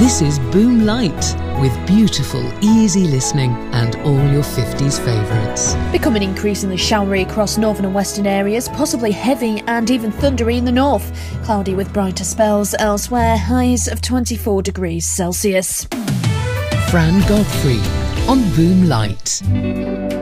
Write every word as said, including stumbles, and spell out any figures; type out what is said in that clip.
This is Boom Light, with beautiful, easy listening and all your fifties favourites. Becoming increasingly showery across northern and western areas, possibly heavy and even thundery in the north. Cloudy with brighter spells elsewhere, highs of twenty-four degrees Celsius. Fran Godfrey on Boom Light.